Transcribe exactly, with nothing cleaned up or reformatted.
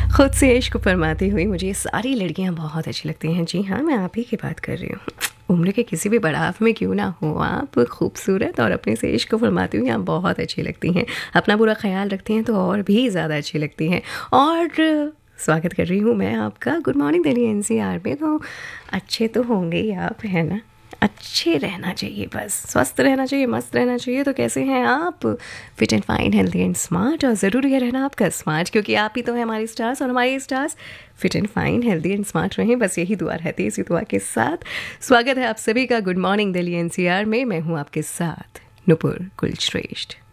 खुद से इश्क फरमाती हुई मुझे ये सारी लड़कियां बहुत अच्छी लगती हैं। जी हाँ, मैं आप ही की बात कर रही हूँ। उम्र के किसी भी पड़ाव में क्यों ना हो, आप खूबसूरत और अपने से इश्क फरमाती हुई आप बहुत अच्छी लगती हैं। अपना पूरा ख्याल रखती हैं तो और भी ज़्यादा अच्छी लगती हैं। और स्वागत कर रही हूँ मैं आपका गुड मॉर्निंग दिल्ली एनसीआर में। तो अच्छे तो होंगे ही आप, है ना? अच्छे रहना चाहिए, बस स्वस्थ रहना चाहिए, मस्त रहना चाहिए। तो कैसे हैं आप? Fit and fine, healthy and smart. और ज़रूरी है रहना आपका स्मार्ट, क्योंकि आप ही तो हैं हमारी स्टार्स, और हमारी stars fit and fine, healthy and smart रहें। बस यही दुआ रहती है। इसी दुआ के साथ स्वागत है आप सभी का गुड मॉर्निंग दिल्ली एनसीआर में। मैं हूँ आपके साथ नुपुर कुलश्रेष्ठ।